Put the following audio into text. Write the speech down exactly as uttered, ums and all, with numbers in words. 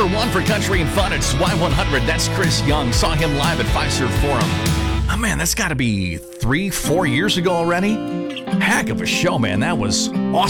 number one for country and fun. It's Y one hundred. That's Chris Young. Saw him live at Fiserv Forum. Oh, man, that's got to be three, four years ago already. Heck of a show, man. That was awesome.